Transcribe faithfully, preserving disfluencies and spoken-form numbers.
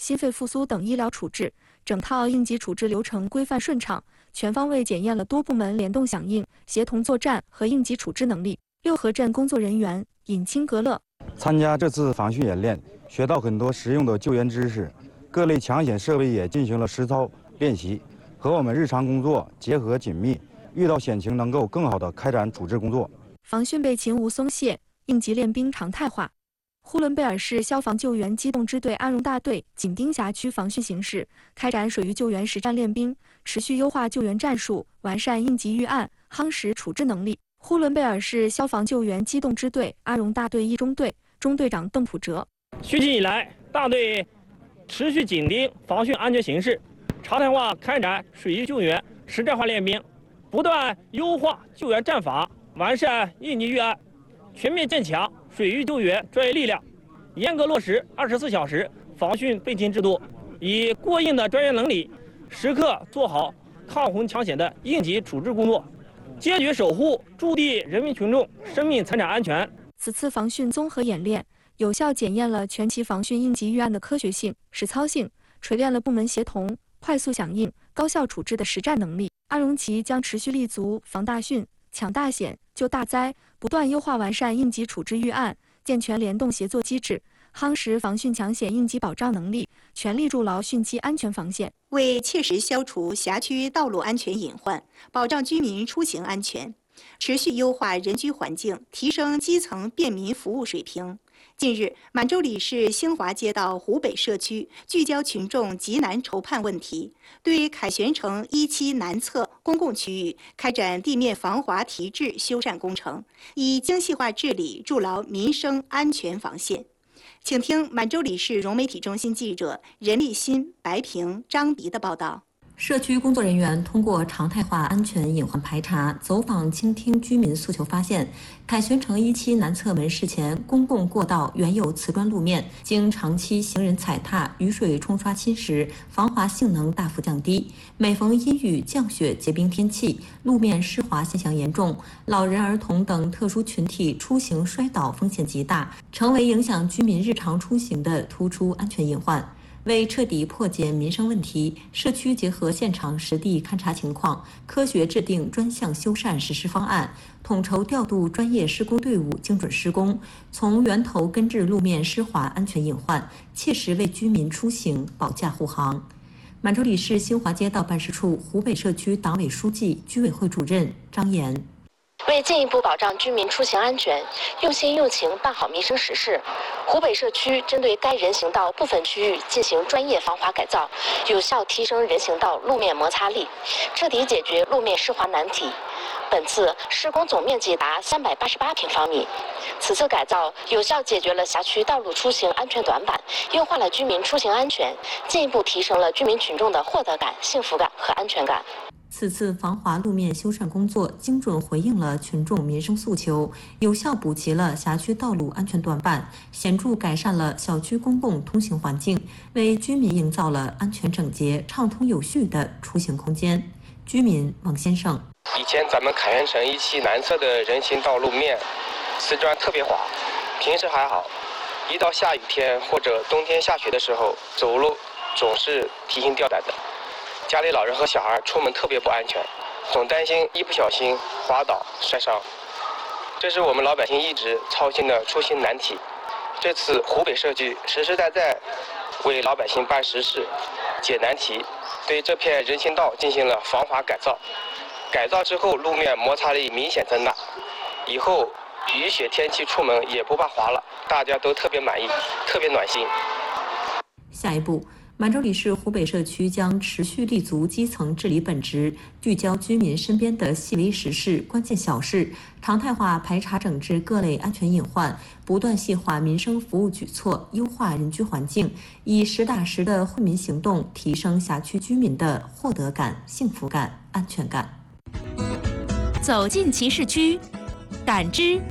心肺复苏等医疗处置，整套应急处置流程规范顺畅，全方位检验了多部门联动响应、协同作战和应急处置能力。六合镇工作人员尹清格乐参加这次防汛演练，学到很多实用的救援知识，各类抢险设备也进行了实操练习，和我们日常工作结合紧密，遇到险情能够更好地开展处置工作。 防汛备勤无松懈，应急练兵常态化。呼伦贝尔市消防救援机动支队安荣大队紧盯辖区防汛形势，开展水域救援实战练兵，持续优化救援战术，完善应急预案，夯实处置能力。呼伦贝尔市消防救援机动支队安荣大队一中队中队长邓普哲： 汛期以来，大队持续紧盯防汛安全形势，常态化开展水域救援实战化练兵，不断优化救援战法，完善应急预案，全面建强水域救援专业力量，严格落实二十四小时防汛备勤制度，以过硬的专业能力，时刻做好抗洪抢险的应急处置工作，坚决守护驻地人民群众生命财产安全。 此次防汛综合演练，有效检验了全期防汛应急预案的科学性、实操性，锤炼了部门协同、快速响应、高效处置的实战能力。安荣旗将持续立足防大汛、抢大险、救大灾，不断优化完善应急处置预案，健全联动协作机制，夯实防汛抢险应急保障能力，全力筑牢汛期安全防线， 为切实消除辖区道路安全隐患，保障居民出行安全，持续优化人居环境，提升基层便民服务水平。近日，满洲里市兴华街道湖北社区聚焦群众急难愁盼问题，对凯旋城一期南侧公共区域开展地面防滑提质修缮工程，以精细化治理筑牢民生安全防线。请听满洲里市融媒体中心记者任立新、白平、张迪的报道。 社区工作人员通过常态化安全隐患排查、走访倾听居民诉求，发现凯旋城一期南侧门市前公共过道原有瓷砖路面，经长期行人踩踏、雨水冲刷侵蚀，防滑性能大幅降低。每逢阴雨、降雪、结冰天气，路面湿滑现象严重，老人、儿童等特殊群体出行摔倒风险极大，成为影响居民日常出行的突出安全隐患。为彻底破解民生问题，社区结合现场实地勘察情况，科学制定专项修缮实施方案，统筹调度专业施工队伍精准施工，从源头根治路面湿滑安全隐患，切实为居民出行保驾护航。满洲里市兴华街道办事处湖北社区党委书记、居委会主任张岩。 为进一步保障居民出行安全，用心用情办好民生实事，湖北社区针对该人行道部分区域进行专业防滑改造，有效提升人行道路面摩擦力，彻底解决路面湿滑难题。本次施工总面积达三百八十八平方米。此次改造有效解决了辖区道路出行安全短板，优化了居民出行安全，进一步提升了居民群众的获得感、幸福感和安全感。 此次防滑路面修缮工作精准回应了群众民生诉求，有效补齐了辖区道路安全短板，显著改善了小区公共通行环境，为居民营造了安全整洁、畅通有序的出行空间。居民王先生： 以前咱们凯旋城一期南侧的人行道路面瓷砖特别滑，平时还好，一到下雨天或者冬天下雪的时候，走路总是提心吊胆的。家里老人和小孩出门特别不安全，总担心一不小心滑倒摔伤，这是我们老百姓一直操心的出行难题。这次湖北社区实实在在为老百姓办实事、解难题，对这片人行道进行了防滑改造。改造之后，路面摩擦力明显增大，以后雨雪天气出门也不怕滑了，大家都特别满意，特别暖心。 下一步，满洲里市湖北社区将持续立足基层治理本职，聚焦居民身边的细微实事、关键小事，常态化排查整治各类安全隐患，不断细化民生服务举措，优化人居环境，以实打实的惠民行动提升辖区居民的获得感、幸福感、安全感。 走进其市区，感知